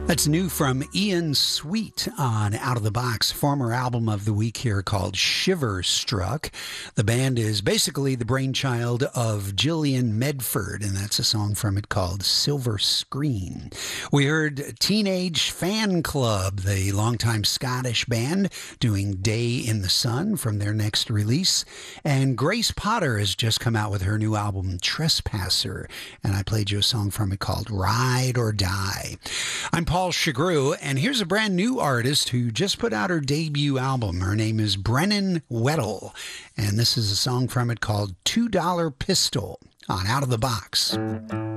That's new from Ian Sweet on Out of the Box, former album of the week here called Shiver Struck. The band is basically the brainchild of Gillian Medford, and that's a song from it called Silver Screen. We heard Teenage Fan Club, the longtime Scottish band, doing Day in the Sun from their next release. And Grace Potter has just come out with her new album Trespasser, and I played you a song from it called Ride or Die. I'm Paul Chagru, and here's a brand new artist who just put out her debut album. Her name is Brennan Weddle, and this is a song from it called $2 Pistol on Out of the Box.